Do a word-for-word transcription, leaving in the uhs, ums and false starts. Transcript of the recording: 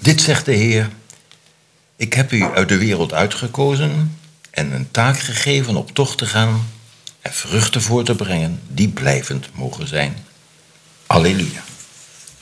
Dit zegt de Heer: ik heb u uit de wereld uitgekozen en een taak gegeven op tocht te gaan en vruchten voor te brengen die blijvend mogen zijn. Alleluia.